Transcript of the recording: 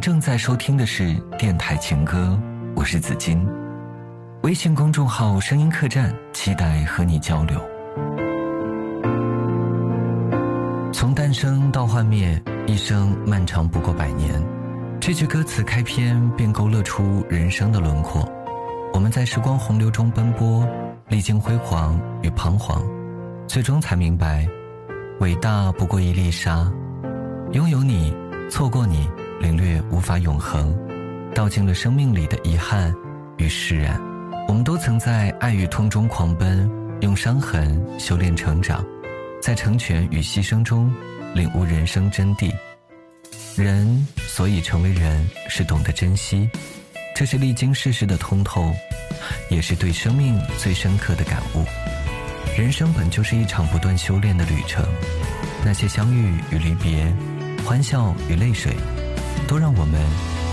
正在收听的是电台情歌，我是紫金。微信公众号声音客栈，期待和你交流。从诞生到幻灭，一生漫长不过100年。这句歌词开篇便勾勒出人生的轮廓。我们在时光洪流中奔波，历经辉煌与彷徨，最终才明白，伟大不过一粒沙。拥有你，错过你，领略无法永恒，道尽了生命里的遗憾与释然。我们都曾在爱与痛中狂奔，用伤痕修炼成长，在成全与牺牲中领悟人生真谛。人所以成为人，是懂得珍惜，这是历经世事的通透，也是对生命最深刻的感悟。人生本就是一场不断修炼的旅程，那些相遇与离别，欢笑与泪水，都让我们